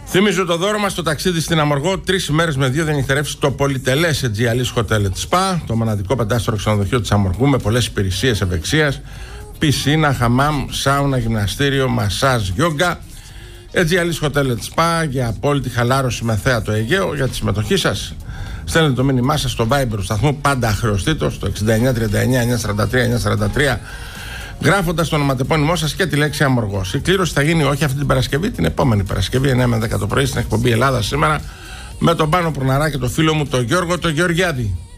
Θυμίζω το δώρο μας, το ταξίδι στην Αμοργό. 3 ημέρες με 2 νυχτερεύσεις στο πολυτελές Aegealis Hotel Spa, το μοναδικό 5-σταρο ξενοδοχείο της Αμοργού με πολλές υπηρεσίες ευεξίας, πισίνα, χαμάμ, σάουνα, γυμναστήριο, μασάζ, γιόγκα. Aegealis Hotel Spa για απόλυτη χαλάρωση με θέα το Αιγαίο. Για τη συμμετοχή σας, στέλνετε το μήνυμά σας στο Viber του σταθμού, πάντα αχρεωστήτως, στο 6939-943-943, γράφοντας το ονοματεπώνυμό σας και τη λέξη Αμοργός. Η κλήρωση θα γίνει όχι αυτή την Παρασκευή, την επόμενη Παρασκευή, 9 με 10 το πρωί, στην εκπομπή Ελλάδα Σήμερα, με τον Πάνο Πουρναρά και το φίλο μου τον Γιώργο τον Γεωργιάδη.